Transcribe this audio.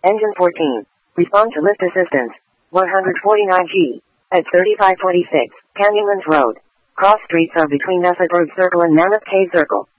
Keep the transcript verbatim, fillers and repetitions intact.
Engine fourteen. Respond to lift assistance. one forty-nine G. At thirty-five twenty-six, Canyonlands Road. Cross streets are between Nessisburg Circle and Mammoth Cave Circle.